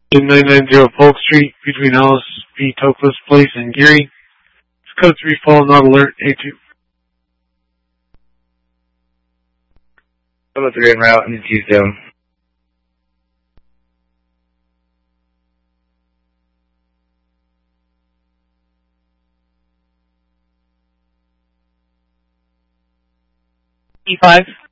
990 Polk Street between Alice B. Toklas Place and Geary. It's code 3 fall, not alert, A2. Solo 3 en route in the T zone. E5.